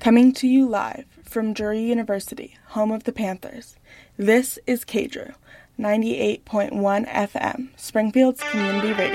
Coming to you live from Drury University, home of the Panthers, this is KDRU, 98.1 FM, Springfield's community radio.